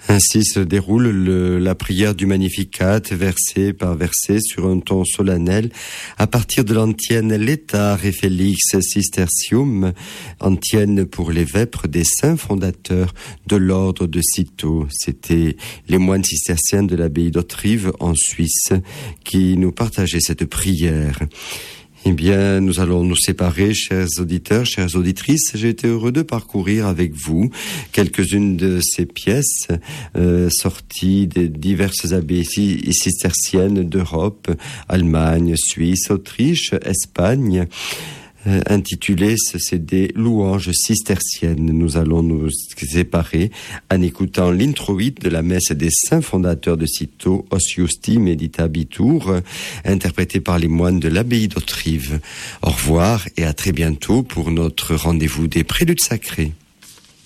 Ainsi se déroule la prière du Magnificat, verset par verset, sur un ton solennel, à partir de l'antienne Laetare et Felix Cistercium, antienne pour les vêpres des saints fondateurs de l'ordre de Cîteaux. C'était les moines cisterciens de l'abbaye d'Hauterive en Suisse qui nous partageaient cette prière. Eh bien, nous allons nous séparer, chers auditeurs, chères auditrices. J'ai été heureux de parcourir avec vous quelques-unes de ces pièces sorties des diverses abbayes cisterciennes d'Europe, Allemagne, Suisse, Autriche, Espagne. Intitulé c'est des louanges cisterciennes. Nous allons nous séparer en écoutant l'introïde de la messe des saints fondateurs de Cîteaux, Os Justi Meditabitur, interprété par les moines de l'abbaye d'Hauterive. Au revoir et à très bientôt pour notre rendez-vous des préludes sacrés.